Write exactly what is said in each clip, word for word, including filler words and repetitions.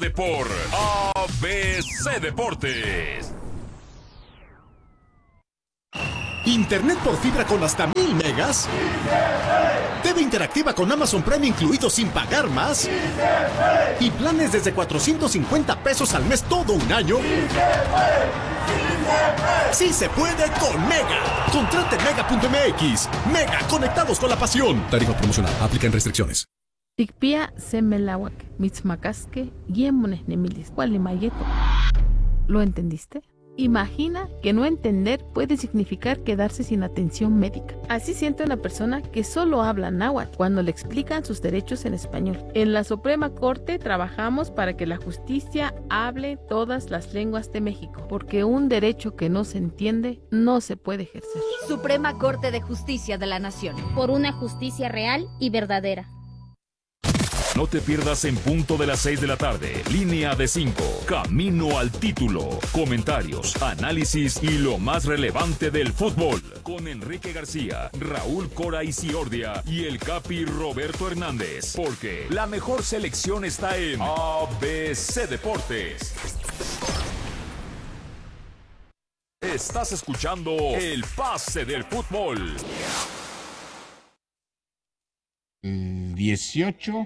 tarde por A B C Deportes. Internet por fibra con hasta mil megas. T V interactiva con Amazon Prime incluido sin pagar más. Y planes desde cuatrocientos cincuenta pesos al mes todo un año. Sí se puede con Mega. Contrate mega punto m x. Mega, conectados con la pasión. Tarifa promocional. Aplican restricciones. Tikpia semelawak, mitzmakaske, yemones nemilis, cualimayeto. ¿Lo entendiste? Imagina que no entender puede significar quedarse sin atención médica. Así siente una persona que solo habla náhuatl cuando le explican sus derechos en español. En la Suprema Corte trabajamos para que la justicia hable todas las lenguas de México, porque un derecho que no se entiende no se puede ejercer. Suprema Corte de Justicia de la Nación. Por una justicia real y verdadera. No te pierdas en punto de las seis de la tarde. Línea de cinco. Camino al título. Comentarios, análisis y lo más relevante del fútbol. Con Enrique García, Raúl Cora Isiordia y el Capi Roberto Hernández. Porque la mejor selección está en A B C Deportes. Estás escuchando el pase del fútbol. El dieciocho.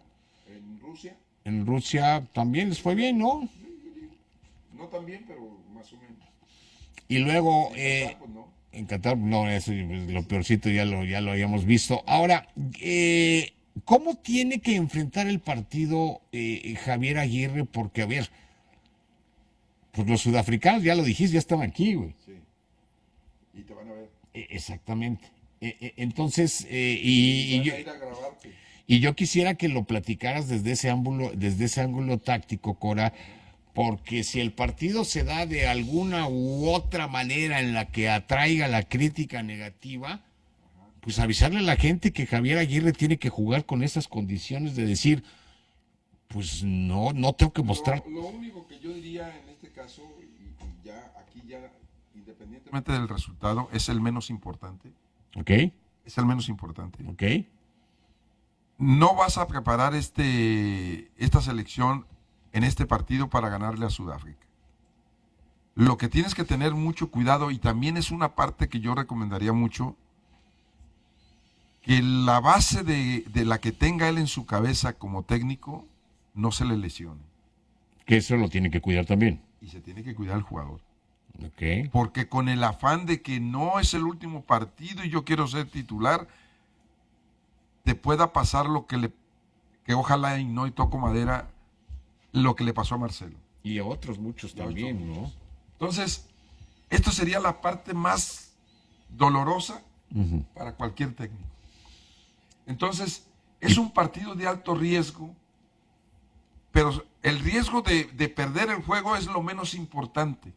En Rusia también les fue bien, ¿no? No tan bien, pero más o menos. Y luego en eh, Qatar, pues no. En Qatar, no, eso es lo peorcito, ya lo, ya lo habíamos visto. Ahora, eh, ¿cómo tiene que enfrentar el partido eh, Javier Aguirre? Porque, a ver, pues los sudafricanos, ya lo dijiste, ya estaban aquí, güey. Sí. Y te van a ver. Eh, exactamente. Eh, eh, entonces, eh, y, y, y yo, a ir a grabarte. Y yo quisiera que lo platicaras desde ese ángulo, desde ese ángulo táctico, Cora, porque si el partido se da de alguna u otra manera en la que atraiga la crítica negativa, pues avisarle a la gente que Javier Aguirre tiene que jugar con esas condiciones de decir, pues no, no tengo que mostrar. Lo, lo único que yo diría en este caso, y, y ya aquí ya, independientemente del resultado, es el menos importante. Ok. Es el menos importante. Ok. No vas a preparar este, esta selección en este partido para ganarle a Sudáfrica. Lo que tienes que tener mucho cuidado, y también es una parte que yo recomendaría mucho, que la base de, de la que tenga él en su cabeza como técnico no se le lesione. Que eso lo tiene que cuidar también. Y se tiene que cuidar el jugador. Okay. Porque con el afán de que no es el último partido y yo quiero ser titular, te pueda pasar lo que le, que ojalá y no y toco madera, lo que le pasó a Marcelo. Y a otros muchos también, otros muchos. ¿No? Entonces, esto sería la parte más dolorosa uh-huh. para cualquier técnico. Entonces, es un partido de alto riesgo, pero el riesgo de, de perder el juego es lo menos importante.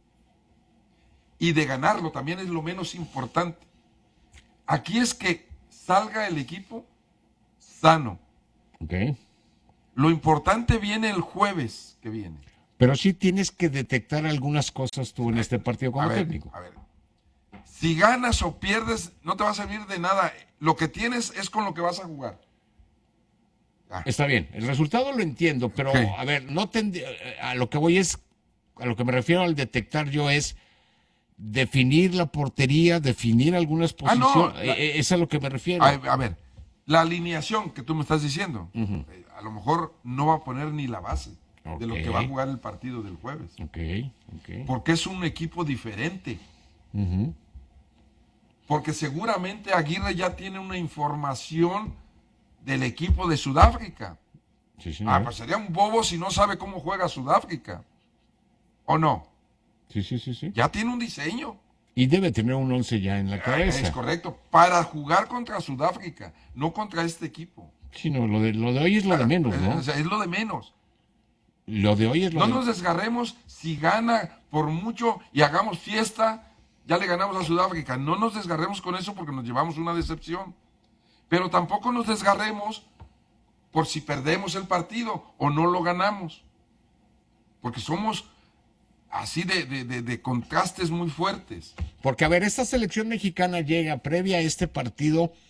Y de ganarlo también es lo menos importante. Aquí es que salga el equipo sano. Okay. Lo importante viene el jueves que viene. Pero sí tienes que detectar algunas cosas tú en este partido como a ver, técnico. A ver, si ganas o pierdes, no te va a servir de nada. Lo que tienes es con lo que vas a jugar. Ah. Está bien, el resultado lo entiendo, pero okay. a ver, no tend... a lo que voy es, a lo que me refiero al detectar yo es definir la portería, definir algunas posiciones, ah, no, la, eh, es a lo que me refiero. A, a ver, la alineación que tú me estás diciendo, uh-huh. eh, a lo mejor no va a poner ni la base okay. de lo que va a jugar el partido del jueves. Okay, okay. Porque es un equipo diferente. Uh-huh. Porque seguramente Aguirre ya tiene una información del equipo de Sudáfrica. Sí, señor. Ah, pues sería un bobo si no sabe cómo juega Sudáfrica. ¿O no? Sí, sí, sí, sí. Ya tiene un diseño. Y debe tener un once ya en la cabeza. Es correcto. Para jugar contra Sudáfrica, no contra este equipo. Sí, no, lo de, lo de hoy es lo de menos, ¿no? O sea, es lo de menos. Lo de hoy es lo no de... No nos desgarremos si gana por mucho y hagamos fiesta, ya le ganamos a Sudáfrica. No nos desgarremos con eso porque nos llevamos una decepción. Pero tampoco nos desgarremos por si perdemos el partido o no lo ganamos. Porque somos... así de, de, de, de contrastes muy fuertes. Porque, a ver, esta selección mexicana llega previa a este partido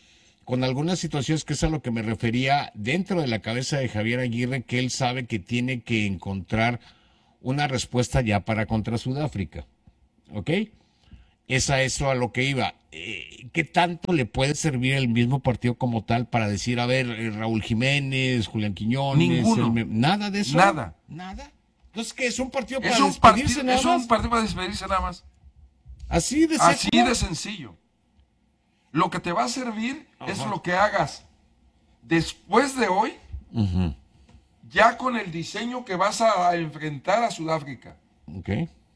con algunas situaciones, que es a lo que me refería, dentro de la cabeza de Javier Aguirre, que él sabe que tiene que encontrar una respuesta ya para contra Sudáfrica, ¿ok? Es a eso a lo que iba. Eh, ¿Qué tanto le puede servir el mismo partido como tal para decir, a ver, eh, Raúl Jiménez, Julián Quiñones? Ninguno. el, nada de eso. Nada. Nada. Entonces, ¿qué? ¿Es un partido para Es un despedirse partido, nada es más? un partido para despedirse nada más. Así de Así seco. de sencillo. Lo que te va a servir Ajá. es lo que hagas después de hoy, Uh-huh. ya con el diseño que vas a enfrentar a Sudáfrica. Ok.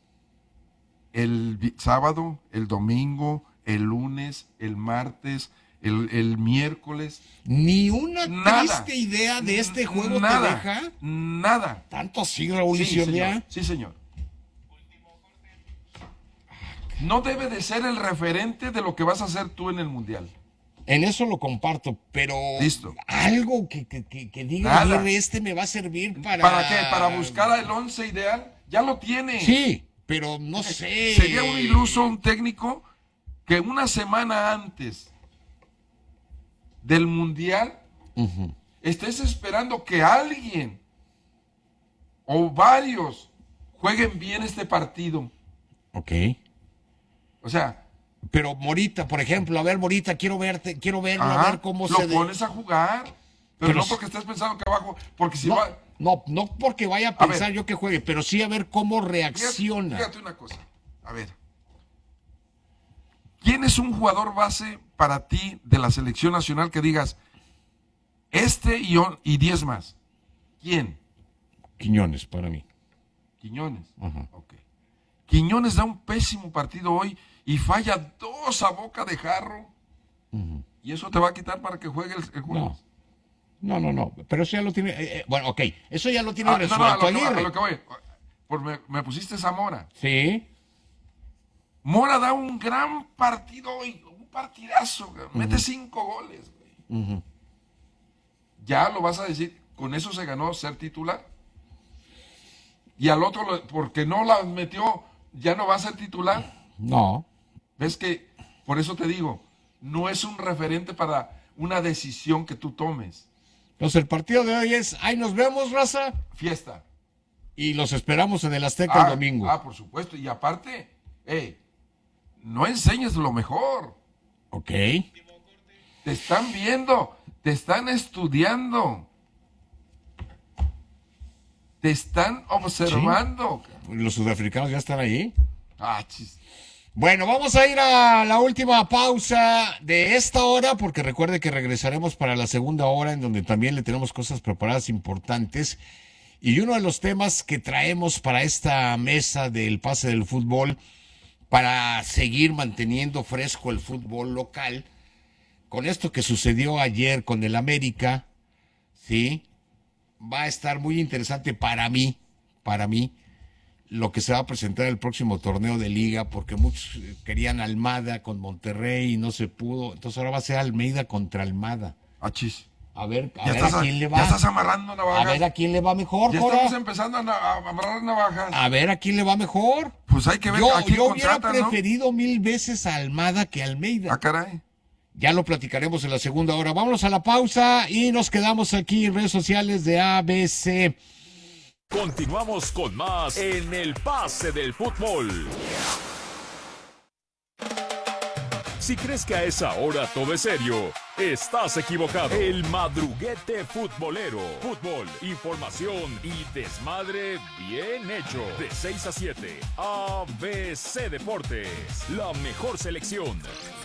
El vi- sábado, el domingo, el lunes, el martes, el, el miércoles. Ni una Nada. triste idea de este juego nada, te deja. Nada. Tanto así, Raúl Sí, Isordia. señor. Sí, señor. No debe de ser el referente de lo que vas a hacer tú en el Mundial. En eso lo comparto, pero Listo. algo que, que, que, que diga, Nada. Aguirre, este me va a servir para... ¿Para qué? ¿Para buscar al once ideal? Ya lo tiene. Sí, pero no sé. Sería un iluso un técnico que una semana antes del Mundial Uh-huh. estés esperando que alguien o varios jueguen bien este partido. Ok. O sea, Pero Morita, por ejemplo, a ver, Morita, quiero verte, quiero verlo, ajá, a ver cómo lo se... de- pones a jugar, pero, Pero no si- porque estés pensando que abajo, porque si No, va... no, no porque vaya a A pensar ver. yo que juegue, pero sí a ver cómo Fíjate, reacciona. fíjate una cosa, a ver. ¿Quién es un jugador base para ti de la selección nacional que digas, este y, on- y diez más? ¿Quién? Quiñones, para mí. Quiñones. Ajá. Ok. Quiñones da un pésimo partido hoy y falla dos a boca de jarro. Ujú. ¿Y eso te va a quitar para que juegue el, el juego? No, no, no, no, pero eso ya lo tiene, eh, eh, bueno, ok, eso ya lo tiene Ah, no, no, a resuelto lo que, voy, Aguirre. a lo que voy. Por me, me pusiste Zamora. Sí, Mora da un gran partido hoy, un partidazo. Güey. Mete cinco goles. Güey. ujú. Ya lo vas a decir, con eso se ganó ser titular. Y al otro, lo- porque no la metió, ya no va a ser titular. No, ¿Ves que? Por eso te digo, no es un referente para una decisión que tú tomes. entonces el partido de hoy es, ahí nos vemos, raza, Fiesta. y los esperamos en el Azteca Ah, el domingo. ah, por supuesto. Y aparte, hey, no enseñes lo mejor. Ok, Te están viendo, te están estudiando, te están observando. los sudafricanos ya están ahí. Ah, chis. Bueno, vamos a ir a la última pausa de esta hora, porque recuerde que regresaremos para la segunda hora, en donde también le tenemos cosas preparadas importantes. Y uno de los temas que traemos para esta mesa del pase del fútbol, para seguir manteniendo fresco el fútbol local, con esto que sucedió ayer con el América, ¿sí? Va a estar muy interesante para mí, para mí, lo que se va a presentar el próximo torneo de liga, porque muchos eh, querían Almada con Monterrey y no se pudo. Entonces ahora va a ser Almeida contra Almada. Ah, chis. A ver, a Ya ver estás, a quién le ya va. estás amarrando A navajas. ver a quién le va mejor, Ya Cora. estamos empezando a, na- a amarrar navajas. A ver a quién le va mejor. Pues hay que ver Yo, a quién yo hubiera contratan, ¿no? preferido mil veces a Almada que a Almeida. Ah, caray. Ya lo platicaremos en la segunda hora. Vámonos a la pausa y nos quedamos aquí en redes sociales de A B C. Continuamos con más en el pase del fútbol. Si crees que a esa hora todo es serio, estás equivocado. El madruguete futbolero. Fútbol, información y desmadre bien hecho. De seis a siete, A B C Deportes. La mejor selección.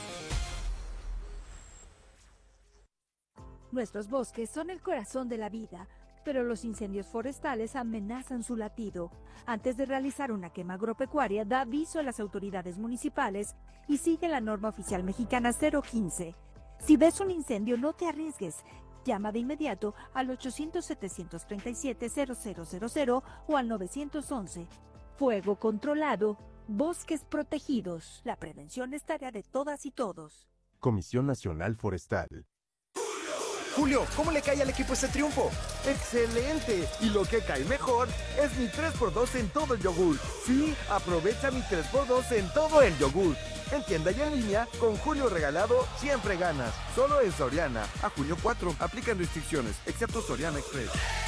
Nuestros bosques son el corazón de la vida, pero los incendios forestales amenazan su latido. Antes de realizar una quema agropecuaria, da aviso a las autoridades municipales y sigue la norma oficial mexicana cero quince. Si ves un incendio, no te arriesgues. Llama de inmediato al ochocientos, setecientos treinta y siete, cero cero cero cero o al novecientos once. Fuego controlado, bosques protegidos. La prevención es tarea de todas y todos. Comisión Nacional Forestal. Julio, ¿cómo le cae al equipo este triunfo? ¡Excelente! Y lo que cae mejor es mi tres por dos en todo el yogur. Sí, aprovecha mi tres por dos en todo el yogur. En tienda y en línea, con Julio regalado, siempre ganas. Solo en Soriana. A junio cuatro, aplican restricciones, excepto Soriana Express.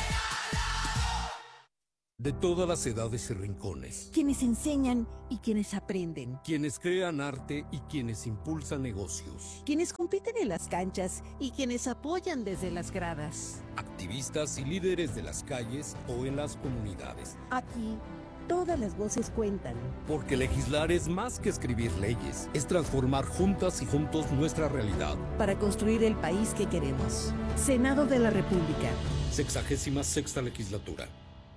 De todas las edades y rincones. Quienes enseñan y quienes aprenden. Quienes crean arte y quienes impulsan negocios. Quienes compiten en las canchas y quienes apoyan desde las gradas. Activistas y líderes de las calles o en las comunidades. Aquí, todas las voces cuentan. Porque legislar es más que escribir leyes. Es transformar juntas y juntos nuestra realidad. Para construir el país que queremos. Senado de la República. Sexagésima sexta legislatura.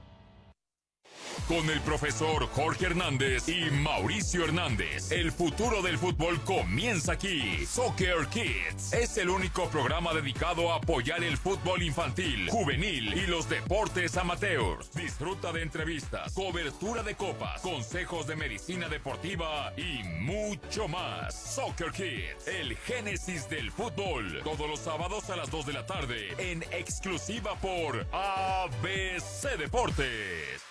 Con el profesor Jorge Hernández y Mauricio Hernández, el futuro del fútbol comienza aquí. Soccer Kids es el único programa dedicado a apoyar el fútbol infantil, juvenil y los deportes amateurs. Disfruta de entrevistas, cobertura de copas, consejos de medicina deportiva y mucho más. Soccer Kids, el génesis del fútbol. Todos los sábados a las dos de la tarde en exclusiva por A B C Deportes.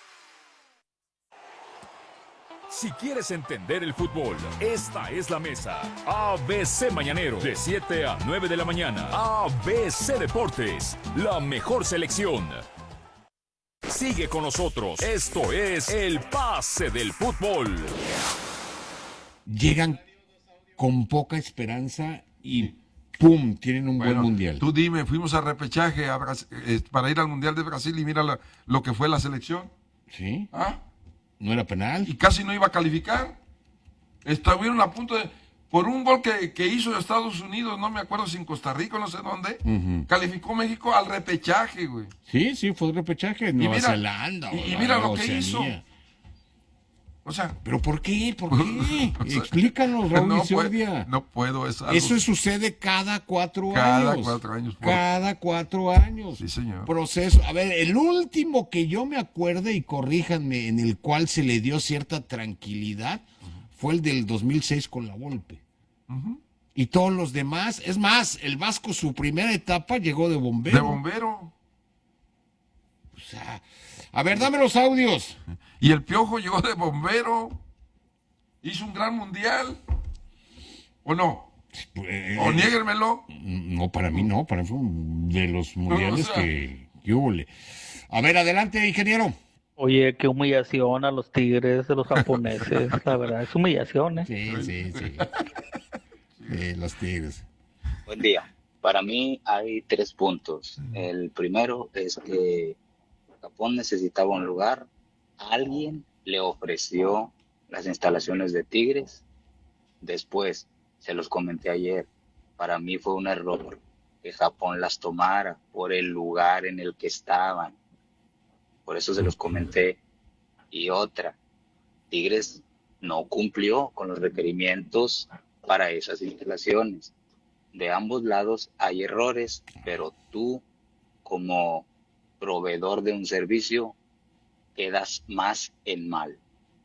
Si quieres entender el fútbol, esta es la mesa. A B C Mañanero, de siete a nueve de la mañana. A B C Deportes, la mejor selección. Sigue con nosotros. Esto es el pase del fútbol. Llegan con poca esperanza y ¡pum! Tienen un bueno, buen mundial. Tú dime, fuimos a repechaje a Brasil, eh, para ir al Mundial de Brasil y mira la, lo que fue la selección. Sí. ¿Ah? ¿No era penal? Y casi no iba a calificar. Estuvieron a punto de... Por un gol que, que hizo Estados Unidos, no me acuerdo si en Costa Rica, no sé dónde, uh-huh. calificó México al repechaje, güey. Sí, sí, fue el repechaje. Nueva mira, Zelanda. Y, y mira lo que Oceanía. hizo. O sea... ¿Pero por qué? ¿Por qué? O sea, explícanos, Raúl no, Isordia. No puedo. Es algo... Eso sucede cada cuatro cada años. Cada cuatro años. Por... Cada cuatro años. Sí, señor. Proceso. A ver, el último que yo me acuerde, y corríjanme, en el cual se le dio cierta tranquilidad, uh-huh. fue el del dos mil seis con la Volpe. Uh-huh. Y todos los demás, es más, el Vasco su primera etapa llegó de bombero. De bombero. O sea, a ver, dame los audios. Y el Piojo llegó de bombero, hizo un gran mundial, ¿o no? Eh, ¿O niéguenmelo? No, para mí no, para mí fue de los mundiales no, o sea... que, que hubo. A ver, adelante, ingeniero. Oye, qué humillación a los Tigres de los japoneses, la verdad, es humillación, ¿eh? Sí, sí, sí. Sí, los Tigres. Buen día. Para mí hay tres puntos. El primero es que Japón necesitaba un lugar. Alguien le ofreció las instalaciones de Tigres. Después, se los comenté ayer, para mí fue un error que Japón las tomara por el lugar en el que estaban. Por eso se los comenté. Y otra, Tigres no cumplió con los requerimientos para esas instalaciones. De ambos lados hay errores, pero tú, como proveedor de un servicio, quedas más en mal.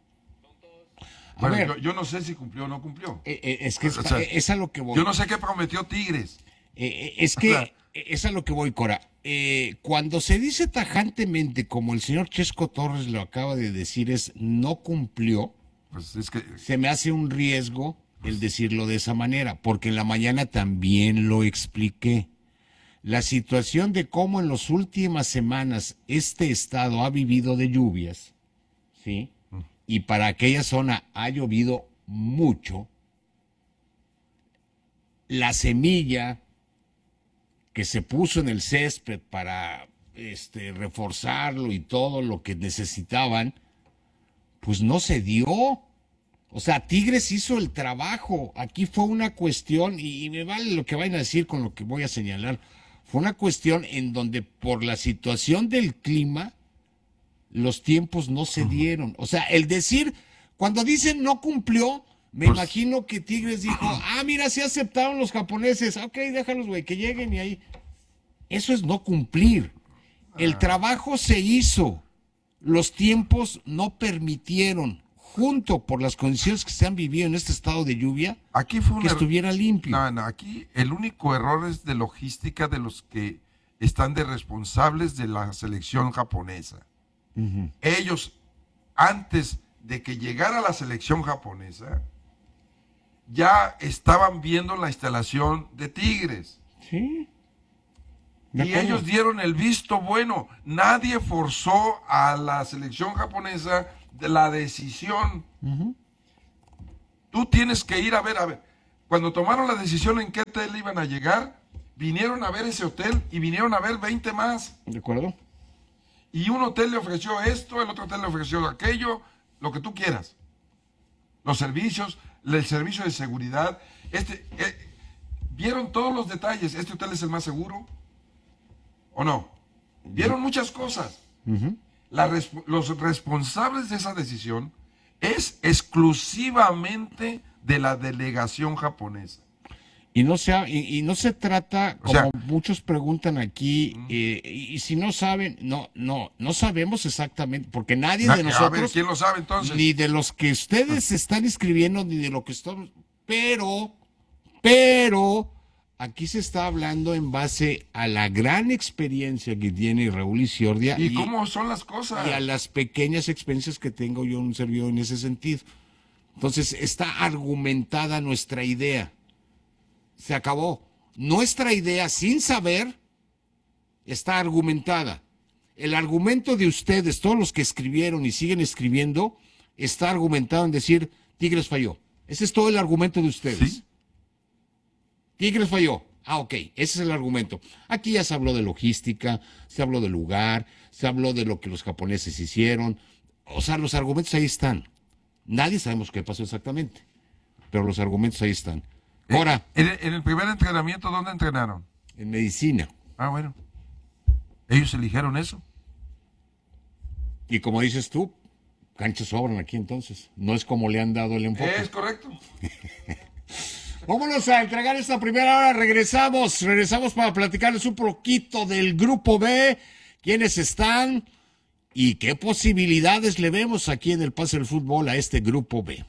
Bueno, yo, yo no sé si cumplió o no cumplió. Eh, eh, es que es, o sea, es a lo que voy. Yo no sé qué prometió Tigres. Eh, es que o sea, es a lo que voy, Cora. Eh, cuando se dice tajantemente, como el señor Chesco Torres lo acaba de decir, es no cumplió, pues es que... se me hace un riesgo el decirlo de esa manera, porque en la mañana también lo expliqué. La situación de cómo en las últimas semanas este estado ha vivido de lluvias, ¿sí? Y para aquella zona ha llovido mucho. La semilla que se puso en el césped para este, reforzarlo y todo lo que necesitaban, pues no se dio. O sea, Tigres hizo el trabajo. Aquí fue una cuestión, y, y me vale lo que vayan a decir con lo que voy a señalar, fue una cuestión en donde por la situación del clima, los tiempos no se dieron. O sea, el decir, cuando dicen no cumplió, me pues, imagino que Tigres dijo, ah, mira, sí aceptaron los japoneses, ok, déjalos, güey, que lleguen y ahí. Eso es no cumplir. El trabajo se hizo, los tiempos no permitieron. junto por las condiciones que se han vivido en este estado de lluvia, aquí fue un que er... estuviera limpio. No, no, aquí el único error es de logística de los que están de responsables de la selección japonesa. Uh-huh. Ellos, antes de que llegara la selección japonesa, ya estaban viendo la instalación de Tigres. Sí. Y ellos dieron el visto bueno. Nadie forzó a la selección japonesa de la decisión. Uh-huh. Tú tienes que ir a ver, a ver. Cuando tomaron la decisión en qué hotel iban a llegar, vinieron a ver ese hotel y vinieron a ver veinte más. ¿De acuerdo? Y un hotel le ofreció esto, el otro hotel le ofreció aquello, lo que tú quieras. Los servicios, el servicio de seguridad. Este, eh, vieron todos los detalles. Este hotel es el más seguro. ¿O no? Vieron muchas cosas. Uh-huh. La resp- los responsables de esa decisión es exclusivamente de la delegación japonesa. Y no se, ha, y, y no se trata, como o sea, muchos preguntan aquí, uh-huh. eh, y, y si no saben, no, no, no sabemos exactamente, porque nadie Na, de nosotros, a ver, ¿quién lo sabe entonces? Ni de los que ustedes uh-huh. están escribiendo, ni de lo que estamos, pero, pero, aquí se está hablando en base a la gran experiencia que tiene Raúl Iciordia. ¿Y, y cómo son las cosas? Y a las pequeñas experiencias que tengo yo en un servidor en ese sentido. Entonces, está argumentada nuestra idea. Se acabó. Nuestra idea, sin saber, está argumentada. El argumento de ustedes, todos los que escribieron y siguen escribiendo, está argumentado en decir, Tigres falló. Ese es todo el argumento de ustedes. ¿Sí? Tigres falló. Ah, ok, ese es el argumento. Aquí ya se habló de logística, se habló del lugar, se habló de lo que los japoneses hicieron. O sea, los argumentos ahí están. Nadie sabemos qué pasó exactamente, pero los argumentos ahí están. Ahora, ¿En, en el primer entrenamiento dónde entrenaron? En medicina. Ah, bueno. Ellos eligieron eso. Y como dices tú, canchas sobran aquí entonces. No es como le han dado el enfoque. Es correcto. Vámonos a entregar esta primera hora. Regresamos. Regresamos para platicarles un poquito del Grupo B. Quiénes están y qué posibilidades le vemos aquí en el Pase del Fútbol a este Grupo B.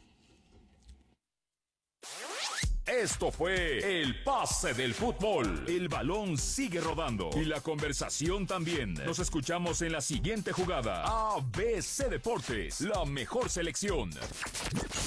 Esto fue el Pase del Fútbol. El balón sigue rodando y la conversación también. Nos escuchamos en la siguiente jugada. A B C Deportes, la mejor selección.